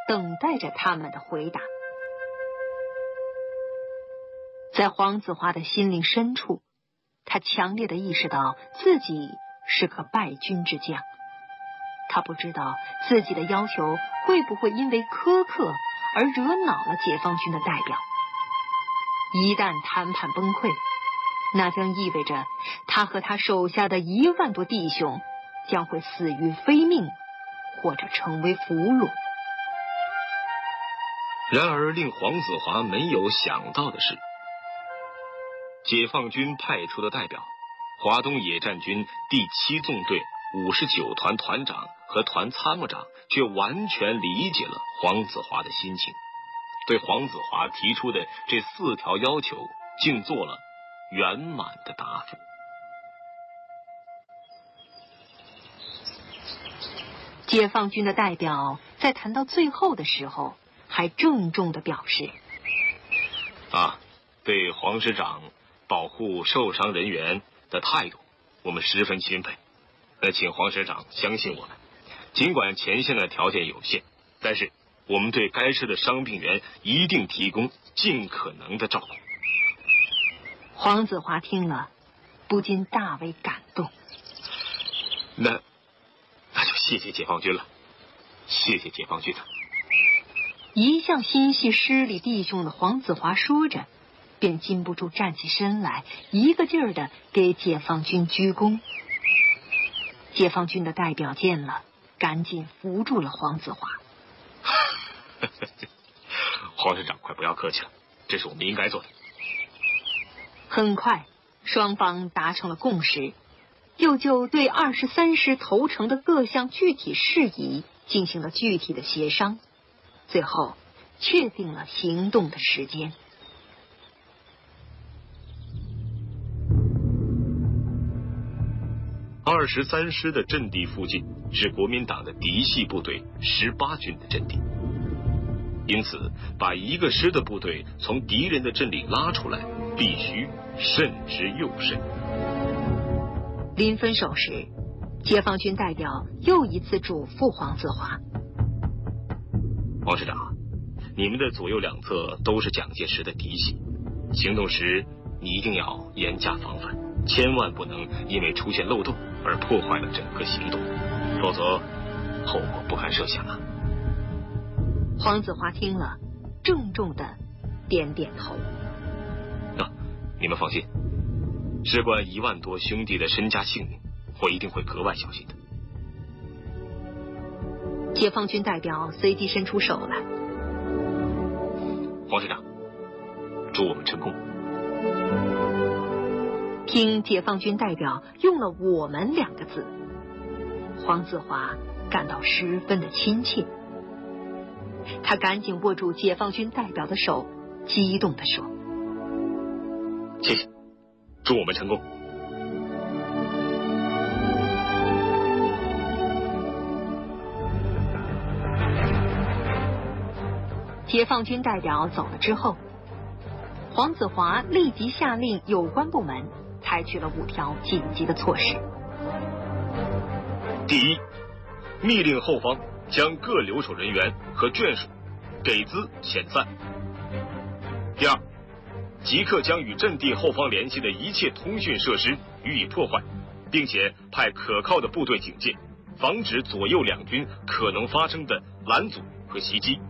等待着他们的回答。在黄子华的心灵深处，他强烈地意识到自己是个败军之将。他不知道自己的要求会不会因为苛刻而惹恼了解放军的代表。一旦谈判崩溃，那将意味着他和他手下的1万多弟兄将会死于非命，或者成为俘虏。 然而令黄子华没有想到的是，解放军派出的代表华东野战军第7纵队59团团长和团参谋长却完全理解了黄子华的心情，对黄子华提出的这4条要求竟做了圆满的答复。 解放军的代表在谈到最后的时候，还郑重地表示： 对黄师长保护受伤人员的态度，我们十分钦佩。请黄师长相信我们，尽管前线的条件有限，但是我们对该师的伤病员一定提供尽可能的照顾。 黄子华听了，不禁大为感动。 那就谢谢解放军了，谢谢解放军了。 一向心系师里弟兄的黄子华说着，便禁不住站起身来，一个劲儿地给解放军鞠躬。解放军的代表见了，赶紧扶住了黄子华。 黄师长，快不要客气了，这是我们应该做的。 很快，双方达成了共识，又就对23师投诚的各项具体事宜进行了具体的协商，最后确定了行动的时间。 23师的阵地附近是国民党的嫡系部队18军的阵地，因此把一个师的部队从敌人的阵里拉出来，必须慎之又慎。 临分手时，解放军代表又一次嘱咐黄子华： 黄师长，你们的左右两侧都是蒋介石的嫡系，行动时你一定要严加防范，千万不能因为出现漏洞而破坏了整个行动，否则后果不堪设想啊。 黄子华听了，郑重地点点头。 你们放心，事关1万多兄弟的身家性命，我一定会格外小心的。 解放军代表随即伸出手来： 黄师长，祝我们成功。 听解放军代表用了"我们"2个字，黄子华感到十分的亲切。他赶紧握住解放军代表的手，激动地说： 谢谢，祝我们成功。 解放军代表走了之后，黄子华立即下令有关部门采取了5条紧急的措施。 第一，密令后方将各留守人员和眷属给资遣散。第二，即刻将与阵地后方联系的一切通讯设施予以破坏，并且派可靠的部队警戒，防止左右两军可能发生的拦阻和袭击。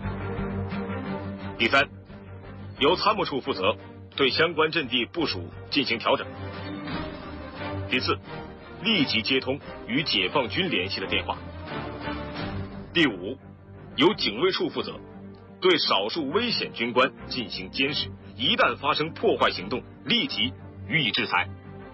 第三，由参谋处负责对相关阵地部署进行调整。第四，立即接通与解放军联系的电话。第五，由警卫处负责对少数危险军官进行监视，一旦发生破坏行动，立即予以制裁。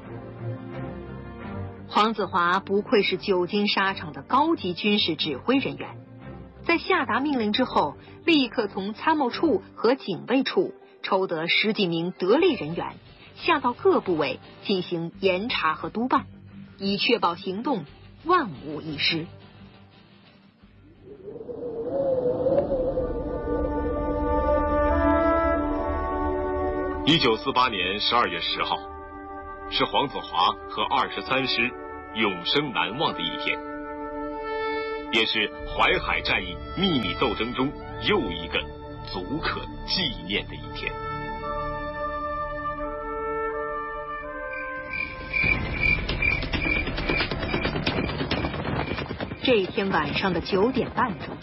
黄子华不愧是久经沙场的高级军事指挥人员，在下达命令之后，立刻从参谋处和警卫处抽得10几名得力人员，下到各部委进行严查和督办，以确保行动万无一失。 1948年12月10号，是黄子华和23师永生难忘的一天。 也是淮海战役秘密斗争中又一个足可纪念的一天。 这一天晚上的9点半钟，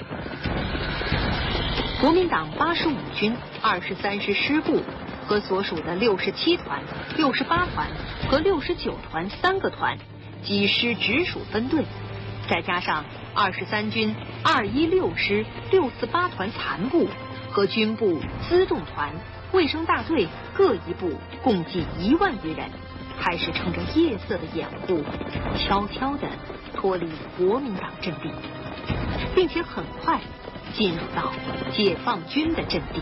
国民党85军23师师部和所属的67团、68团和69团3个团及师直属分队，再加上23军216师648团残部和军部辎重团、卫生大队各一部，共计1万余人，还是乘着夜色的掩护，悄悄地脱离国民党阵地，并且很快进入到解放军的阵地。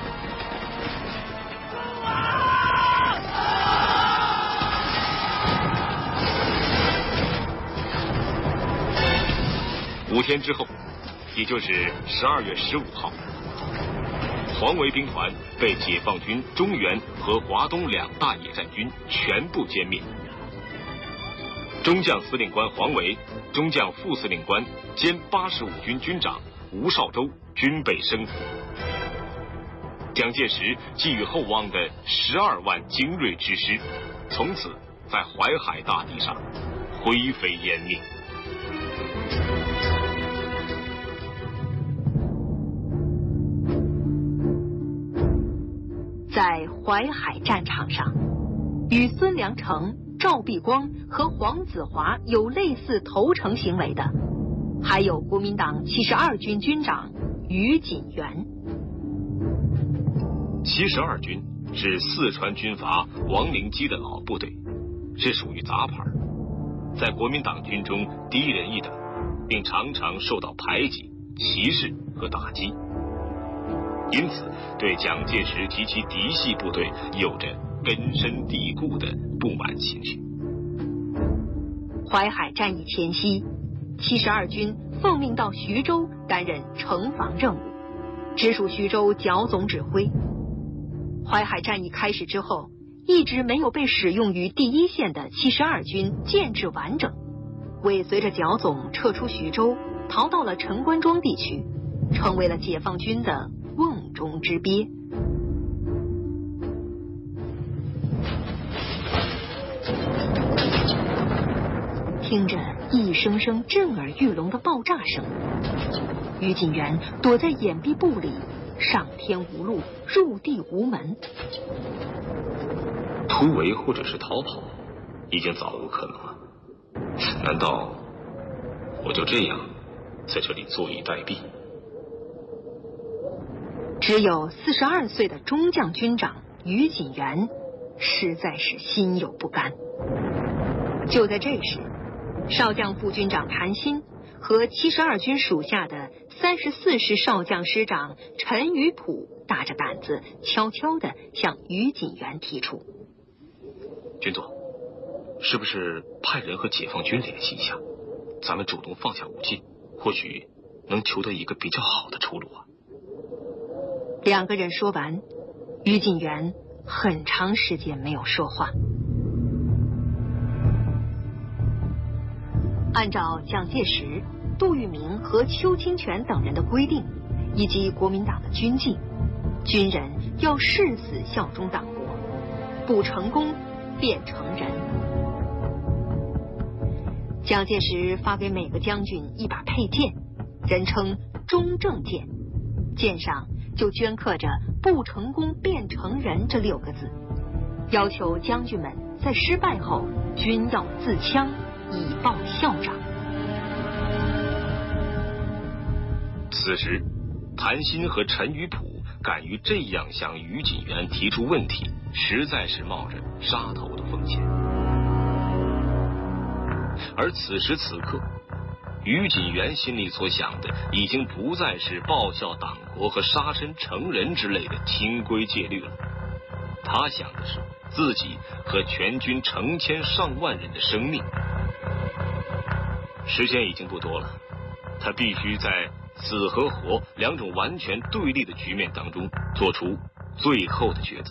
5天之后，也就是12月15号，黄维兵团被解放军中原和华东2大野战军全部歼灭。中将司令官黄维、中将副司令官兼85军军长吴绍周均被生俘。蒋介石寄予厚望的12万精锐之师，从此在淮海大地上灰飞烟灭。 在淮海战场上，与孙良诚、赵必光和黄子华有类似投诚行为的，还有国民党72军军长于锦元。 72军是四川军阀王灵基的老部队，是属于杂牌，在国民党军中低人一等，并常常受到排挤、歧视和打击，因此对蒋介石及其嫡系部队有着根深蒂固的不满情绪。 淮海战役前夕，72军奉命到徐州担任城防任务，直属徐州剿总指挥。淮海战役开始之后，一直没有被使用于第一线的72军建制完整，尾随着剿总撤出徐州，逃到了陈官庄地区，成为了解放军的瓮中之鳖。听着一声声震耳欲聋的爆炸声，于锦元躲在掩蔽部里，上天无路，入地无门。 突围或者是逃跑，已经早无可能了。难道我就这样在这里坐以待毙？ 只有42岁的中将军长于锦元实在是心有不甘。就在这时，少将副军长谭鑫和72军属下的34师少将师长陈于普大着胆子悄悄地向于锦元提出： 军座，是不是派人和解放军联系一下，咱们主动放下武器，或许能求得一个比较好的出路啊。 2个人说完，于锦元很长时间没有说话。按照蒋介石、杜聿明和邱清泉等人的规定，以及国民党的军纪，军人要誓死效忠党国，不成功便成仁。蒋介石发给每个将军一把佩剑，人称中正剑，剑上就镌刻着“不成功便成仁”这6个字，要求将军们在失败后均要自枪以报效长。 此时，谭鑫和陈于普敢于这样向于锦元提出问题，实在是冒着杀头的风险。而此时此刻，于锦元心里所想的已经不再是报效党国和杀身成仁之类的清规戒律了，他想的是自己和全军成千上万人的生命。时间已经不多了，他必须在死和活2种完全对立的局面当中做出最后的抉择。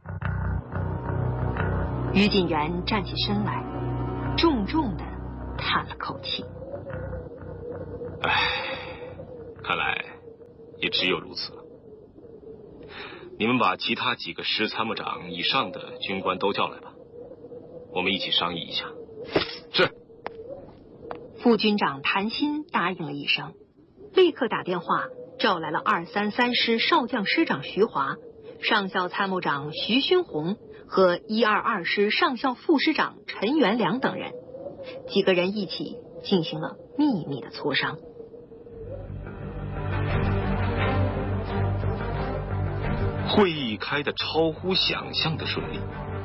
于锦元站起身来，重重地叹了口气。 看来也只有如此了。你们把其他几个10参谋长以上的军官都叫来吧，我们一起商议一下。是。 副军长谭鑫答应了一声，立刻打电话召来了233师少将师长徐华、上校参谋长徐勋红和122师上校副师长陈元良等人，几个人一起进行了秘密的磋商。 会议开得超乎想象的顺利，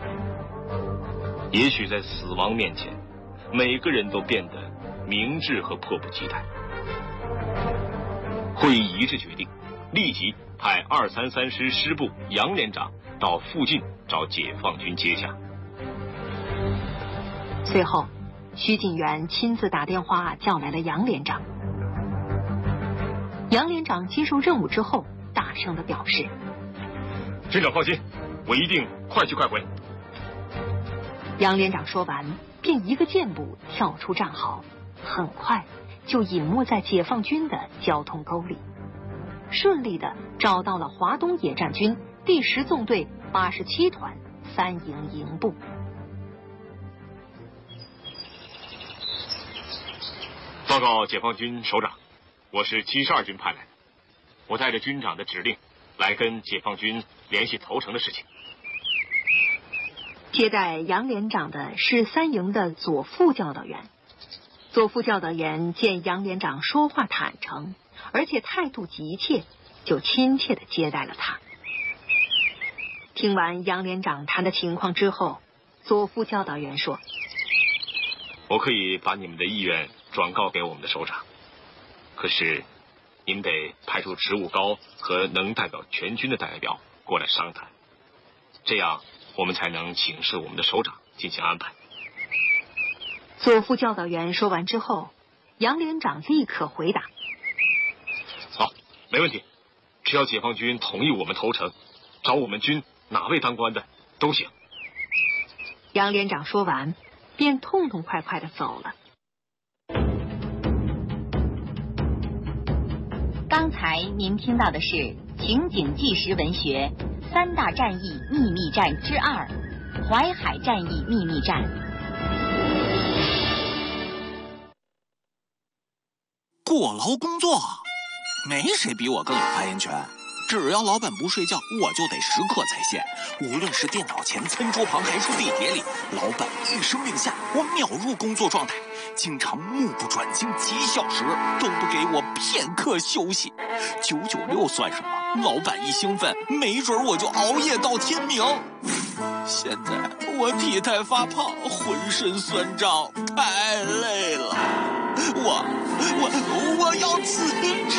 也许在死亡面前，每个人都变得明智和迫不及待。会议一致决定，立即派233师师部杨连长到附近找解放军接驾。 随后，徐锦元亲自打电话叫来了杨连长。杨连长接受任务之后，大声地表示： 军长放心，我一定快去快回。 杨连长说完，便一个箭步跳出战壕，很快就隐没在解放军的交通沟里，顺利地找到了华东野战军第10纵队87团3营营部。 报告解放军首长，我是72军派来的，我带着军长的指令来跟解放军联系投诚的事情。 接待杨连长的是3营的左副教导员。左副教导员见杨连长说话坦诚，而且态度急切，就亲切地接待了他。听完杨连长谈的情况之后，左副教导员说： 我可以把你们的意愿转告给我们的首长，可是你们得派出职务高和能代表全军的代表过来商谈，这样我们才能请示我们的首长进行安排。 左副教导员说完之后，杨连长立刻回答： 好，没问题，只要解放军同意我们投诚，找我们军哪位当官的都行。 杨连长说完，便痛痛快快地走了。 刚才您听到的是情景纪实文学《3大战役秘密战之2：淮海战役秘密战》。 过劳工作，没谁比我更有发言权。只要老板不睡觉，我就得时刻在线。无论是电脑前、餐桌旁，还是地铁里，老板一声令下，我秒入工作状态。经常目不转睛几小时，都不给我片刻休息。996算什么？老板一兴奋，没准我就熬夜到天明。现在我体态发胖，浑身酸胀，太累了。我要辞职。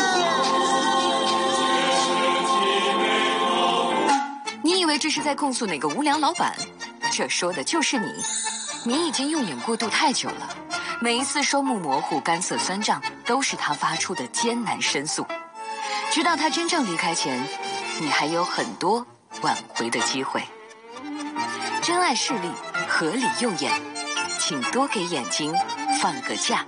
你以为这是在控诉哪个无良老板？这说的就是你。你已经用眼过度太久了，每一次双目模糊、干涩酸胀，都是他发出的艰难申诉。直到他真正离开前，你还有很多挽回的机会。珍爱视力，合理用眼，请多给眼睛放个假。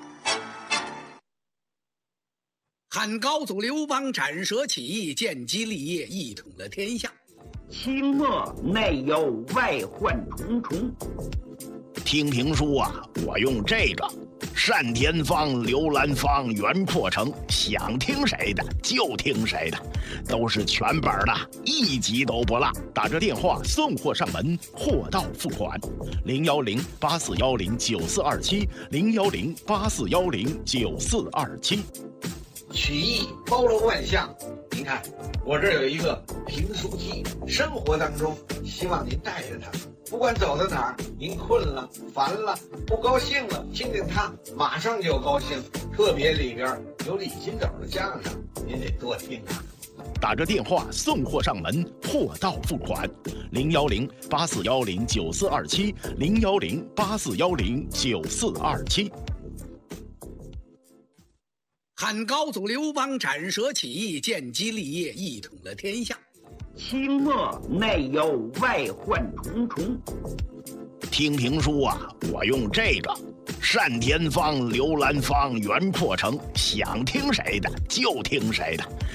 汉高祖刘邦斩蛇起义，建基立业，一统了天下。 清末内忧外患重重。 听评书啊，我用这个单田芳、刘兰芳、袁阔成，想听谁的就听谁的，都是全本的，一集都不落。打着电话送货上门，货到付款。010-8410-9427，010-8410-9427。 曲艺包罗万象，您看我这儿有一个评书机，生活当中希望您带着它，不管走到哪儿，您困了、烦了、不高兴了，听听它，马上就高兴。特别里边有李金斗的相声，您得多听啊。 打着电话送货上门，货到付款。010-8410-9427，010-8410-9427。 汉高祖刘邦斩蛇起义，建基立业，一统了天下。 清末内忧外患重重。 听评书啊，我用这个单田芳、刘兰芳、袁阔成，想听谁的就听谁的，